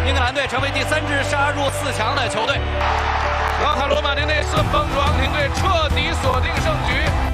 英格兰队成为第3支杀入4强的球队。 老塔罗马尼内斯帮助阿根廷队彻底锁定胜局。